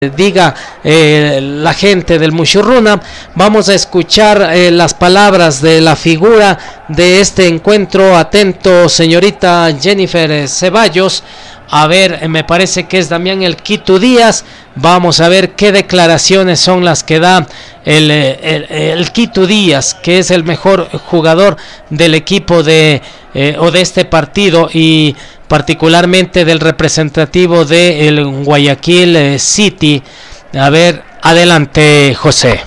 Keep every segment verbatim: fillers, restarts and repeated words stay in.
diga eh, la gente del Mushurruna. Vamos a escuchar eh, las palabras de la figura de este encuentro. Atento, señorita Jennifer Ceballos. A ver, me parece que es Damián El Quitu Díaz. Vamos a ver qué declaraciones son las que da el, el, el Quitu Díaz, que es el mejor jugador del equipo de eh, o de este partido, y particularmente del representativo de el Guayaquil City. A ver, adelante, José.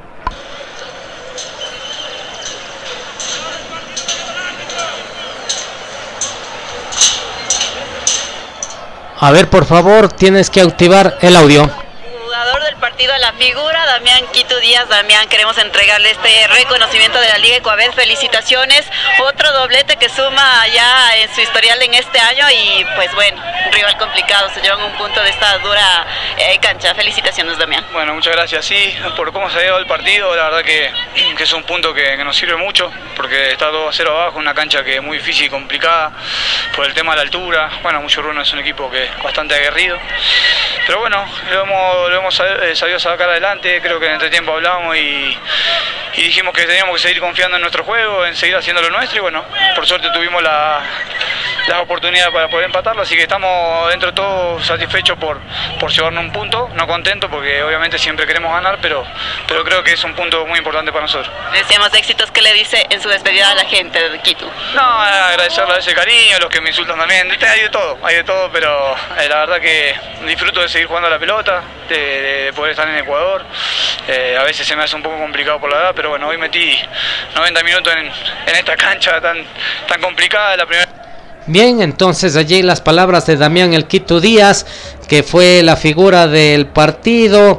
A ver, por favor, tienes que activar el audio. Jugador del partido, la figura, Damián Quitu Díaz. Damián, queremos entregarle este reconocimiento de la Liga Ecuavés. Felicitaciones, otro doblete que suma ya en su historial en este año y pues bueno, un rival complicado, se llevan un punto de esta dura eh, cancha. Felicitaciones, Damián. Bueno, muchas gracias. Sí, por cómo se ha dado el partido, la verdad que, que es un punto que, que nos sirve mucho, porque está dos a cero abajo, una cancha que es muy difícil y complicada por el tema de la altura. Bueno, Mushurruna es un equipo que es bastante aguerrido, pero bueno, lo hemos, lo hemos sabido sacar adelante. Creo que en este tiempo hablamos y, y dijimos que teníamos que seguir confiando en nuestro juego, en seguir haciendo lo nuestro, y bueno, por suerte tuvimos la, la oportunidad para poder empatarlo, así que estamos dentro de todo satisfechos por, por llevarnos un punto, no contentos porque obviamente siempre queremos ganar, pero, pero creo que es un punto muy importante para nosotros. Deseamos éxitos. ¿Qué le dice en su despedida a la gente de Quitu? No, agradecerle a ese cariño, a los que me insultan también, hay de todo, hay de todo, pero eh, la verdad que disfruto de seguir jugando a la pelota, de, de poder estar en Ecuador. Eh, a veces se me hace un poco complicado por la edad, pero bueno, hoy metí noventa minutos en, en esta cancha tan, tan complicada, la primera. Bien, entonces allí las palabras de Damián El Quitu Díaz, que fue la figura del partido.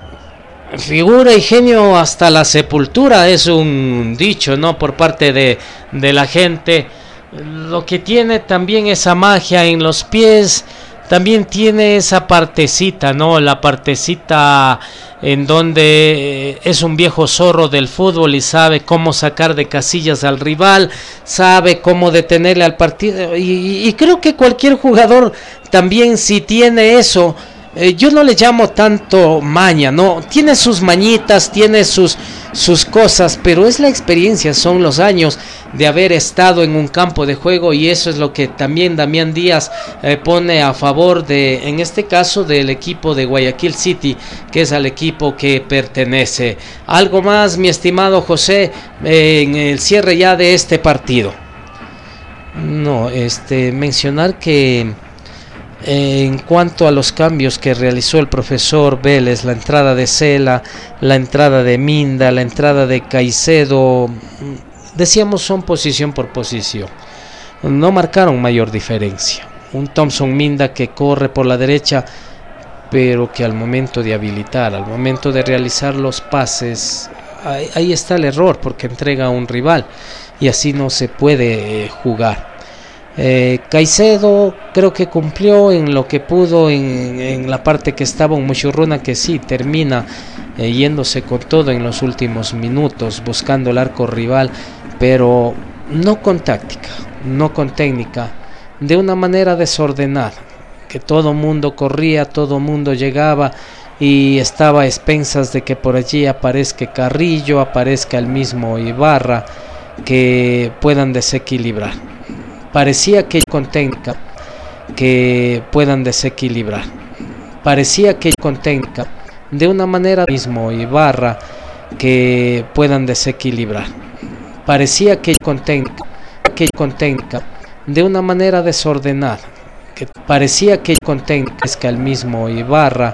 Figura y genio hasta la sepultura, es un dicho, ¿no?, por parte de, de la gente. Lo que tiene también esa magia en los pies, también tiene esa partecita, ¿no? La partecita en donde es un viejo zorro del fútbol y sabe cómo sacar de casillas al rival, sabe cómo detenerle al partido, y, y creo que cualquier jugador también, si tiene eso, eh, yo no le llamo tanto maña, no, tiene sus mañitas, tiene sus, sus cosas, pero es la experiencia, son los años de haber estado en un campo de juego, y eso es lo que también Damián Díaz eh, pone a favor de, en este caso, del equipo de Guayaquil City, que es al equipo que pertenece. Algo más, mi estimado José, eh, en el cierre ya de este partido. No, este, mencionar que Eh, en cuanto a los cambios que realizó el profesor Vélez, la entrada de Cela, la entrada de Minda, la entrada de Caicedo, decíamos, son posición por posición, no marcaron mayor diferencia. Un Thompson Minda que corre por la derecha, pero que al momento de habilitar, al momento de realizar los pases, ahí, ahí está el error, porque entrega a un rival y así no se puede eh, jugar. Eh, Caicedo creo que cumplió en lo que pudo en, en la parte que estaba un Mushurruna que sí termina eh, yéndose con todo en los últimos minutos, buscando el arco rival, pero no con táctica, no con técnica, de una manera desordenada, que todo mundo corría, todo mundo llegaba y estaba a expensas de que por allí aparezca Carrillo, aparezca el mismo Ibarra, que puedan desequilibrar. Parecía que con técnica que puedan desequilibrar. Parecía que con técnica de una manera mismo Ibarra que puedan desequilibrar. Parecía que con técnica que con técnica de una manera desordenada. Que parecía que con técnica es que el mismo Ibarra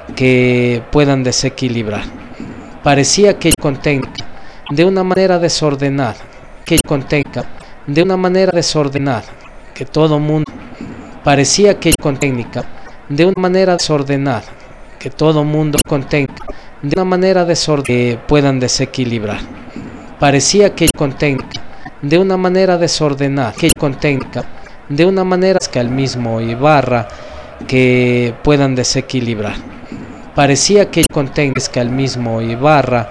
que puedan desequilibrar. Parecía que con técnica de una manera desordenada. Que con técnica de una manera desordenada, que todo mundo parecía que con técnica de una manera desordenada, que todo mundo con técnica de una manera desordenada que puedan desequilibrar. Parecía que con técnica de una manera desordenada, que con técnica de una manera que al mismo Ibarra que puedan desequilibrar. Parecía que con técnica al mismo Ibarra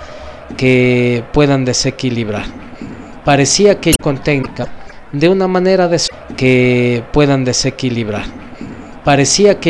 que puedan desequilibrar. Parecía que con técnica de una manera des- que puedan desequilibrar. Parecía que